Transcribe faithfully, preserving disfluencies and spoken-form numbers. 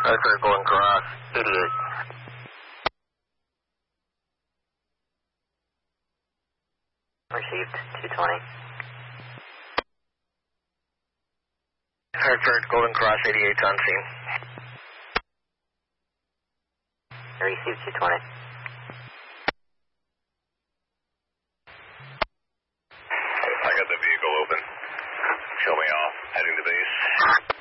Hartford Golden Cross, eighty-eight. Received, two twenty. Hartford Golden Cross, eighty-eight on scene. Received, two twenty.